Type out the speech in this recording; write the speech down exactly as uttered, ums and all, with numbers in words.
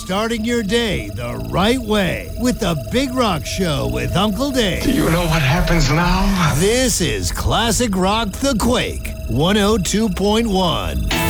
starting your day the right way with the Big Rock Show with Uncle Dave. Do you know what happens now? This is Classic Rock The Quake, one oh two point one.